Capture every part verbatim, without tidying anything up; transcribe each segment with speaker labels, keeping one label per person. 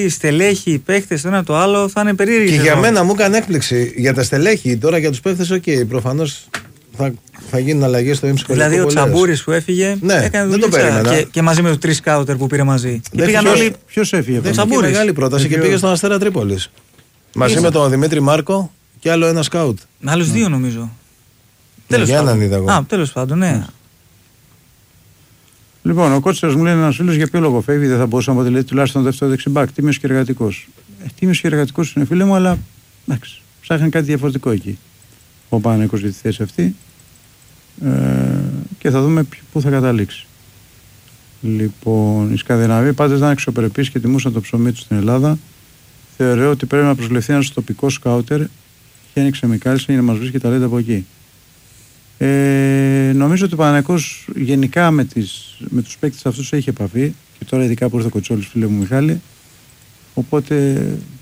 Speaker 1: οι στελέχοι, οι παίχτες, το ένα το άλλο θα είναι περίεργοι.
Speaker 2: Και για μένα μου έκανε έκπληξη. Για τα στελέχη, τώρα για τους παίχτες, οκ, okay, προφανώς θα, θα γίνουν αλλαγές στο έμψυχο.
Speaker 1: Δηλαδή ο Τσαμπούρης που έφυγε,
Speaker 2: ναι,
Speaker 1: έκανε
Speaker 2: δεν το περίμενα.
Speaker 1: Και, και μαζί με τους τρεις σκάουτερ που πήρε μαζί.
Speaker 3: Ποιος έφυγε?
Speaker 2: Δεν είχε μεγάλη πρόταση και πήγε στον Αστέρα Τρίπολης. Μαζί με τον Δημήτρη Μάρκο και άλλο ένα σκάουτ.
Speaker 1: Άλλους δύο νομίζω.
Speaker 2: Τέλος πάντων.
Speaker 1: Α, τέλος πάντων, ναι.
Speaker 3: Λοιπόν, ο κότσερας μου λέει ένας φίλος για ποιο λόγο φεύγει, δεν θα μπορούσε να αποτελεί τουλάχιστον δεύτερο δεξιμπάκ. Τίμιος και εργατικός. Ε, τίμιος και εργατικός είναι, φίλε μου, αλλά εντάξει, ψάχνει κάτι διαφορετικό εκεί. Ο Παναθηναϊκός για τη θέση αυτή. Ε, και θα δούμε πού θα καταλήξει. Λοιπόν, οι Σκανδιναβοί πάντως ήταν εξωπερεπείς και τιμούσαν το ψωμί του στην Ελλάδα. Θεωρώ ότι πρέπει να προσληφθεί ένας τοπικός σκάουτερ και άνοιξε με κάλυψη για να μας βρίσκει ταλέντα από εκεί. Ε, νομίζω ότι ο Παναθηναϊκός γενικά με, τις, με τους παίκτες αυτούς έχει επαφή και τώρα ειδικά που ήρθε ο Κοτσόλης, φίλε μου Μιχάλη, οπότε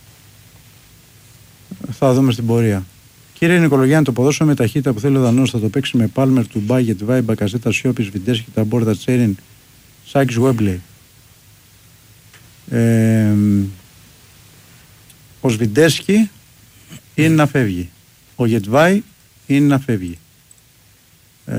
Speaker 3: θα δούμε στην πορεία. Κύριε Νικολογιάννη, το ποδόσφαιρο με ταχύτητα που θέλει ο Δανός θα το παίξει με Πάλμερ, Τουμπά, Γετβάη, Μπακασέτα, Σιώπης, Βιντέσκι, Ταμπόρτα, Τσέριν, Σάκης, Γουέμπλεϊ. Ε, ο Σβιντέσκι είναι να φεύγει. Ο Γετβάη είναι να φεύγει. Ε,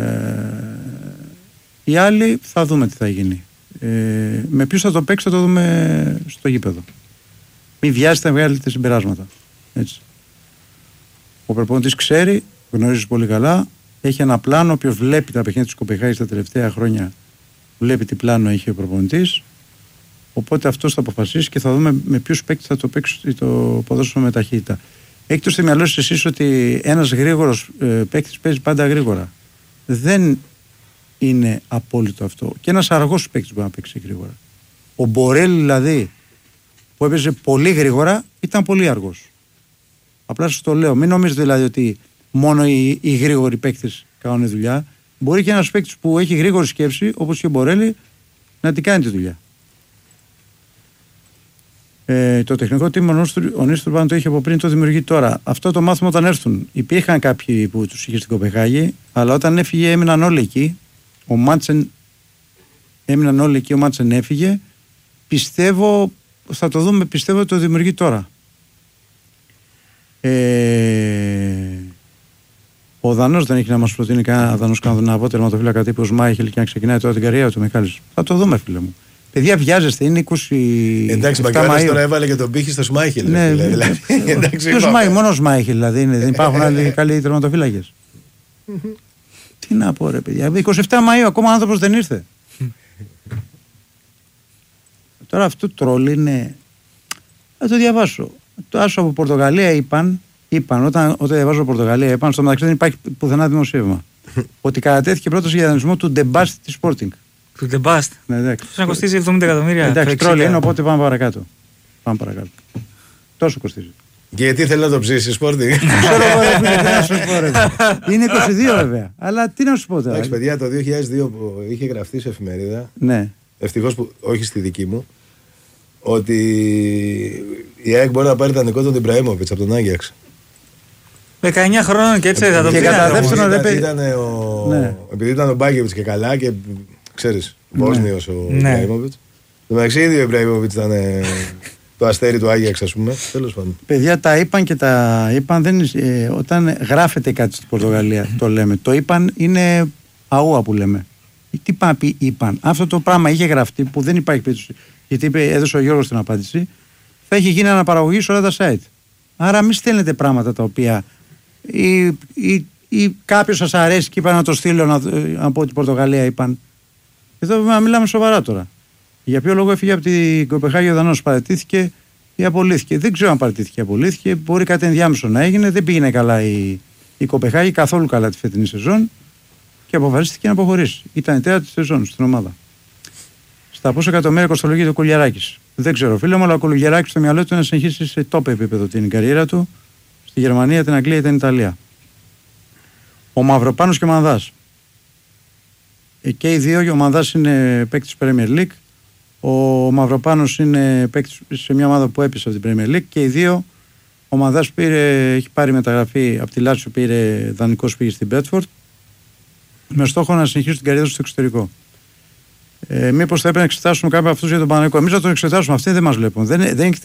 Speaker 3: οι άλλοι θα δούμε τι θα γίνει. Ε, με ποιους θα το παίξει θα το δούμε στο γήπεδο. Μην βιάζετε να βγάλετε συμπεράσματα. Έτσι. Ο προπονητής ξέρει, γνωρίζει πολύ καλά, έχει ένα πλάνο. Όποιος βλέπει τα παιχνίδια της Κοπεχάγης τα τελευταία χρόνια, βλέπει τι πλάνο έχει ο προπονητής. Οπότε αυτός θα αποφασίσει και θα δούμε με ποιους παίκτες θα το παίξει το ποδόσφαιρο με ταχύτητα. Έχετε στο μυαλό σας εσείς ότι ένας γρήγορος ε, παίκτης παίζει πάντα γρήγορα. Δεν είναι απόλυτο αυτό. Και ένας αργός παίκτης μπορεί να παίξει γρήγορα. Ο Μπορέλ δηλαδή που έπαιζε πολύ γρήγορα ήταν πολύ αργός. Απλά σας το λέω. Μην νομίζετε δηλαδή ότι μόνο οι, οι γρήγοροι παίκτες κάνουν δουλειά. Μπορεί και ένας παίκτης που έχει γρήγορη σκέψη, όπως και ο Μπορέλη, να την κάνει τη δουλειά. Ε, το τεχνικό τίμο ο Νίστουρμπαν το είχε από πριν, το δημιουργεί τώρα. Αυτό το μάθημα όταν έρθουν. Υπήρχαν κάποιοι που τους είχε στην Κοπεχάγη, αλλά όταν έφυγε έμειναν όλοι εκεί. Ο Μάτσεν έμειναν όλοι εκεί, ο Μάτσεν έφυγε. Πιστεύω, θα το δούμε, πιστεύω ότι το δημιουργεί τώρα. Ε, ο Δανός δεν έχει να μας προτείνει κανένα Δανός κανένα από τερματοφύλακα τύπου Σμάιχελ και να ξεκινάει τώρα την καριέρα του Μιχάλης. Θα το δούμε, φίλε μου. Παιδιά, βιάζεστε, είναι είκοσι.
Speaker 2: Εντάξει, Μπαγκάρας τώρα έβαλε και τον πύχη στο Σμάιχελ.
Speaker 3: Ναι,
Speaker 2: δηλαδή.
Speaker 3: Ποιο Σμάιχελ, μόνο Σμάιχελ δηλαδή είναι, δεν υπάρχουν άλλοι καλοί τερματοφύλακες. Τι να πω, ρε παιδιά. είκοσι επτά Μαΐου ακόμα άνθρωπος δεν ήρθε. Τώρα αυτό το τρόλ είναι. Θα το διαβάσω. Το άσο από Πορτογαλία είπαν, είπαν όταν, όταν διαβάζω από Πορτογαλία, είπαν στο μεταξύ δεν υπάρχει πουθενά δημοσίευμα. Ότι κατατέθηκε πρόταση για δανεισμό του Ντεμπάστ τη Sporting.
Speaker 1: Του Ντεμπάστ.
Speaker 3: Ναι, εντάξει.
Speaker 1: Θα κοστίζει εβδομήντα εκατομμύρια.
Speaker 3: Εντάξει, τρόλ είναι, οπότε πάμε παρακάτω. Πάμε παρακάτω. Τόσο κοστίζει.
Speaker 2: Και γιατί θέλει να το ψήσει η Sporting.
Speaker 3: Είναι είκοσι δύο βέβαια. Αλλά τι να σου πω τώρα.
Speaker 2: Εντάξει, παιδιά, το δύο χιλιάδες δύο που είχε γραφτεί σε εφημερίδα.
Speaker 3: Ναι.
Speaker 2: Ευτυχώς που όχι στη δική μου. Ότι η ΑΕΚ μπορεί να πάρει τα νικό τον Ιμπραήμοβιτς από τον Άγιαξ.
Speaker 1: δεκαεννιά χρόνων και έτσι θα το πει.
Speaker 3: Και κατά δεύτερον,
Speaker 2: ήταν, ήταν ο... ναι. Επειδή ήταν ο Μπάκεβιτς και καλά και ξέρεις, Βόσνιος ναι. ο ναι. Ιμπραήμοβιτς. Το μεταξύ ήδη ο Ιμπραήμοβιτς ήταν το αστέρι του Άγιαξ, ας πούμε. Τέλος πάντων.
Speaker 3: Παιδιά, τα είπαν και τα είπαν. Δεν, ε, όταν γράφεται κάτι στην Πορτογαλία, το λέμε. Το είπαν είναι αούα που λέμε. Τι είπαν, είπαν. Αυτό το πράγμα είχε γραφτεί που δεν υπάρχει περίπτωση. Γιατί είπε, έδωσε ο Γιώργος την απάντηση, θα έχει γίνει αναπαραγωγή σε όλα τα site. Άρα μην στέλνετε πράγματα τα οποία ή, ή, ή κάποιος σας αρέσει και είπα να το στείλω να, να πω ότι η Πορτογαλία είπαν. Εδώ μιλάμε σοβαρά τώρα. Για ποιο λόγο έφυγε από την Κοπεχάγη ο Δανός, παραιτήθηκε ή απολύθηκε. Δεν ξέρω αν παραιτήθηκε ή απολύθηκε. Μπορεί κάτι ενδιάμεσο να έγινε. Δεν πήγαινε καλά η, η Κοπεχάγη, καθόλου καλά τη φετινή σεζόν και αποφασίστηκε να αποχωρήσει. Ήταν η τέταρτη σεζόν στην ομάδα. Στα πόσα εκατομμύρια κοστολογείται ο Κουλιαράκης. Δεν ξέρω, φίλε μου, αλλά ο Κουλιαράκης στο μυαλό του είναι να συνεχίσει σε top επίπεδο την καριέρα του στη Γερμανία, την Αγγλία ή την Ιταλία. Ο Μαυροπάνος και ο Μανδάς. Ε, και οι δύο, ο Μανδάς είναι παίκτης Premier League. Ο Μαυροπάνος είναι παίκτης σε μια ομάδα που έπεσε από την Premier League. Και οι δύο, ο Μανδάς πήρε, έχει πάρει μεταγραφή από τη Λάτσιο, πήρε δανεικός, πήγε στην Μπρέτφορντ με στόχο να συνεχίσει την καριέρα του στο εξωτερικό. Ε, μήπως θα έπρεπε να εξετάσουμε κάποιοι από αυτούς για τον Παναθηναϊκό. Εμείς θα τον εξετάσουμε. Αυτοί δεν μας βλέπουν. Δεν, δεν